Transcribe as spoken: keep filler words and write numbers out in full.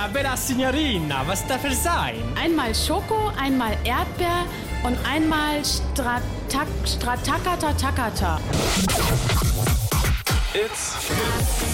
Bella, bella Signorina, was darf es sein? Einmal Schoko, einmal Erdbeer und einmal Stratak, Stratakata Takata. It's